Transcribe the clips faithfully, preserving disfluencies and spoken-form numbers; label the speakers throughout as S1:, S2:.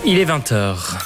S1: Il est vingt heures.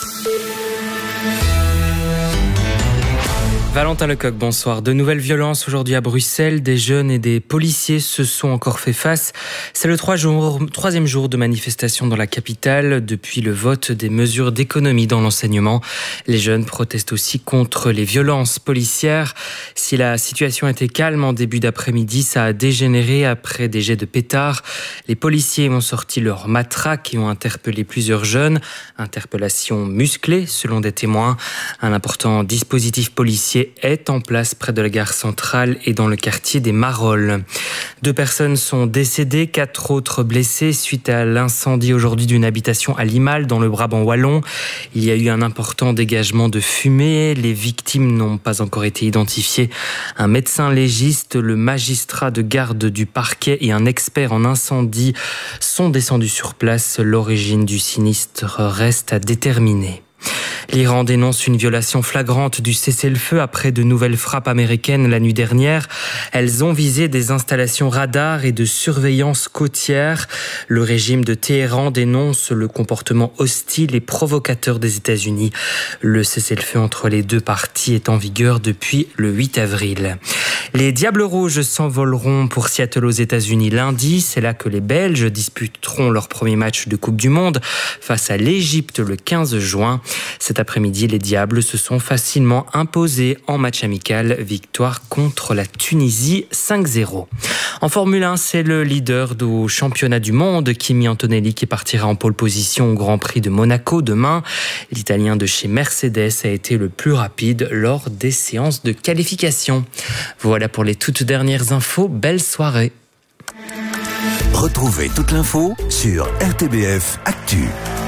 S1: Valentin Lecoq, bonsoir. De nouvelles violences aujourd'hui à Bruxelles. Des jeunes et des policiers se sont encore fait face. C'est le trois jours, troisième jour de manifestation dans la capitale depuis le vote des mesures d'économie dans l'enseignement. Les jeunes protestent aussi contre les violences policières. Si la situation était calme en début d'après-midi, ça a dégénéré après des jets de pétards. Les policiers ont sorti leurs matraques et ont interpellé plusieurs jeunes. Interpellation musclée selon des témoins. Un important dispositif policier est en place près de la gare centrale et dans le quartier des Marolles. Deux personnes sont décédées, quatre autres blessées suite à l'incendie aujourd'hui d'une habitation à Limal dans le Brabant wallon. Il y a eu un important dégagement de fumée. Les victimes n'ont pas encore été identifiées. Un médecin légiste, le magistrat de garde du parquet et un expert en incendie sont descendus sur place. L'origine du sinistre reste à déterminer. L'Iran dénonce une violation flagrante du cessez-le-feu après de nouvelles frappes américaines la nuit dernière. Elles ont visé des installations radars et de surveillance côtière. Le régime de Téhéran dénonce le comportement hostile et provocateur des États-Unis. Le cessez-le-feu entre les deux parties est en vigueur depuis le huit avril. Les Diables Rouges s'envoleront pour Seattle aux États-Unis lundi. C'est là que les Belges disputeront leur premier match de Coupe du Monde face à l'Égypte le quinze juin. Cet après-midi, les Diables se sont facilement imposés en match amical. Victoire contre la Tunisie cinq zéro. En Formule un, c'est le leader du championnat du monde, Kimi Antonelli, qui partira en pole position au Grand Prix de Monaco demain. L'Italien de chez Mercedes a été le plus rapide lors des séances de qualification. Voilà pour les toutes dernières infos. Belle soirée.
S2: Retrouvez toute l'info sur R T B F Actu.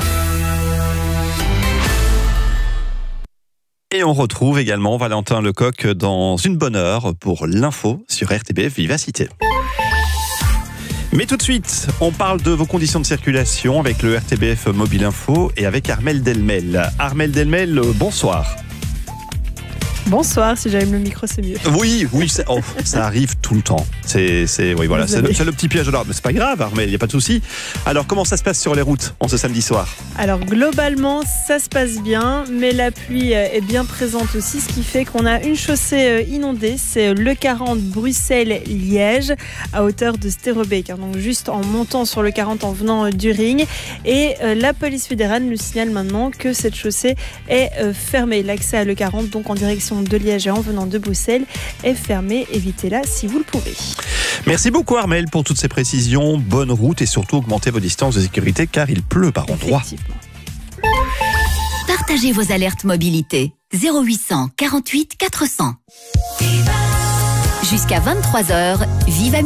S3: Et on retrouve également Valentin Lecoq dans une bonne heure pour l'info sur R T B F Vivacité. Mais tout de suite, on parle de vos conditions de circulation avec le R T B F Mobile Info et avec Armelle Delmel. Armelle Delmel, bonsoir.
S4: Bonsoir, si j'allume le micro, c'est mieux.
S3: Oui, oui, ça, oh, ça arrive tout le temps. C'est, c'est, oui, voilà, c'est le, c'est le petit piège de l'art. Mais c'est pas grave, Armelle, il n'y a pas de souci. Alors, comment ça se passe sur les routes en ce samedi soir ?
S4: Alors, globalement, ça se passe bien, mais la pluie est bien présente aussi, ce qui fait qu'on a une chaussée inondée. C'est le quarante Bruxelles-Liège, à hauteur de Sterrebeek. Donc, juste en montant sur le quarante en venant du Ring. Et la police fédérale nous signale maintenant que cette chaussée est fermée. L'accès à le quarante, donc en direction de Liège et en venant de Bruxelles, est fermée. Évitez-la si vous le pouvez.
S3: Merci beaucoup Armelle pour toutes ces précisions. Bonne route et surtout augmentez vos distances de sécurité car il pleut par endroits.
S5: Partagez vos alertes mobilité. zéro huit cent quarante-huit quatre cents. Jusqu'à vingt-trois heures, vive à